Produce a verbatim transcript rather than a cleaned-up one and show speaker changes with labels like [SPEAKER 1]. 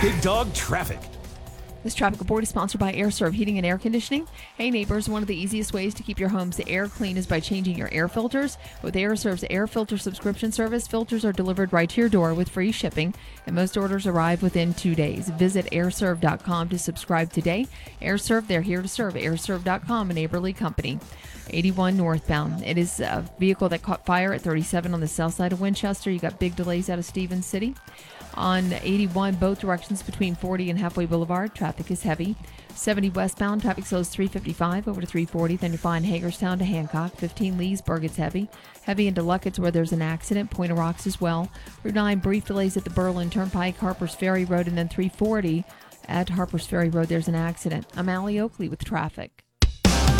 [SPEAKER 1] Big Dog Traffic.
[SPEAKER 2] This traffic report is sponsored by AirServe Heating and Air Conditioning. Hey neighbors, one of the easiest ways to keep your home's air clean is by changing your air filters. With AirServe's air filter subscription service, filters are delivered right to your door with free shipping, and most orders arrive within two days. Visit air serve dot com to subscribe today. AirServe, they're here to serve. air serve dot com, a neighborly company. eighty-one northbound. It is a vehicle that caught fire at thirty-seven on the south side of Winchester. You got big delays out of Stevens City. On eighty-one, both directions between forty and Halfway Boulevard, traffic is heavy. seventy westbound, traffic slows three fifty-five over to three forty. Then you find Hagerstown to Hancock. fifteen Leesburg, it's heavy. Heavy into Luckett's where there's an accident. Point of Rocks as well. Route nine, brief delays at the Berlin Turnpike, Harper's Ferry Road, and then three forty at Harper's Ferry Road, there's an accident. I'm Allie Oakley with traffic.